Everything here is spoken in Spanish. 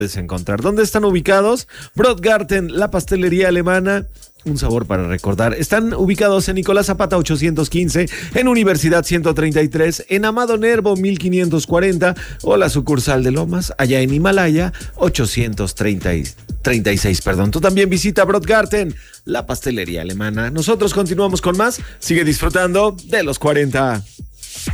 puedes encontrar. ¿Dónde están ubicados? Brotgarten, la pastelería alemana. Un sabor para recordar. Están ubicados en Nicolás Zapata 815, en Universidad 133, en Amado Nervo 1540 o la sucursal de Lomas, allá en Himalaya 836. Tú también visita Brotgarten, la pastelería alemana. Nosotros continuamos con más. Sigue disfrutando de los 40.